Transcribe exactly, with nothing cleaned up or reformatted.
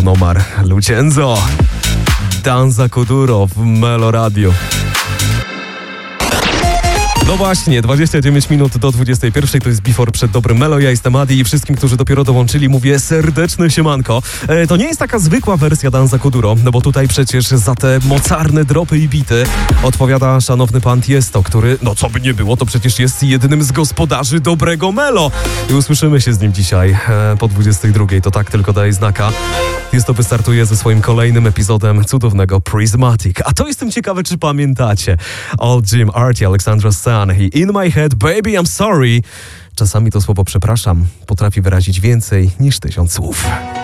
Don Omar, Lucenzo, Danza Kuduro w Melo Radio. No właśnie, dwadzieścia dziewięć minut do dwudziestej pierwszej, to jest Before przed dobrym Melo. Ja jestem Adi i wszystkim, którzy dopiero dołączyli, mówię serdeczne siemanko. E, to nie jest taka zwykła wersja Danza Kuduro, no bo tutaj przecież za te mocarne dropy i bity odpowiada szanowny pan Tiesto, który, no co by nie było, to przecież jest jednym z gospodarzy dobrego Melo. I usłyszymy się z nim dzisiaj e, po dwudziestej drugiej, to tak tylko daje znaka. Tiesto wystartuje ze swoim kolejnym epizodem cudownego Prismatic. A to jestem ciekawy, czy pamiętacie. Old Jim, Artie, Alexandra Sun i In My Head, Baby I'm Sorry. Czasami to słowo przepraszam potrafi wyrazić więcej niż tysiąc słów.